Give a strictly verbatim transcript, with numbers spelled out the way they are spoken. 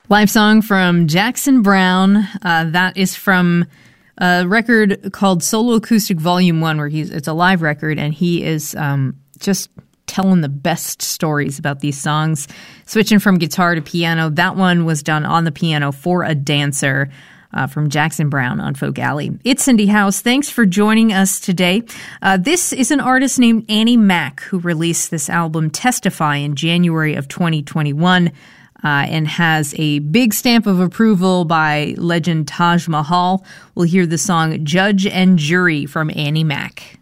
Live song from Jackson Browne. Uh, that is from a record called Solo Acoustic Volume one, where he's it's a live record, and he is um, just telling the best stories about these songs. Switching from guitar to piano, that one was done on the piano for a dancer uh, from Jackson Browne on Folk Alley. It's Cindy House. Thanks for joining us today. Uh, this is an artist named Annie Mac who released this album Testify in January of twenty twenty-one. Uh, and has a big stamp of approval by legend Taj Mahal. We'll hear the song Judge and Jury from Annie Mac.